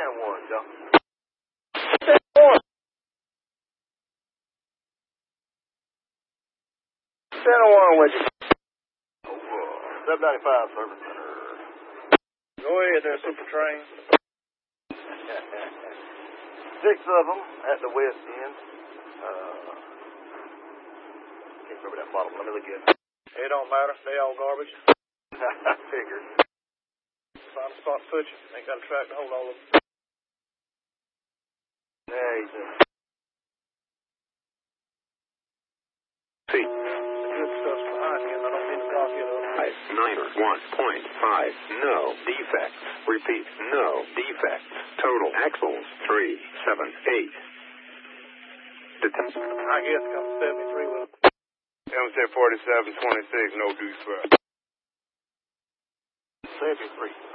1, go. 1. 1 with you. 795 Service Center. Go ahead there, Super Train. 6 of them at the west end. Can't remember that bottom. Let me look at it. It don't matter. They all garbage. I figured. Find a spot to put you. Ain't got a track to hold all of them. There you go. See. The good stuff's behind you, and I don't mean to block it up. 1.5, no defects. Repeat, no defects. Total axles, 378. I guess come 73 with them. MC 4726, no defects. 73.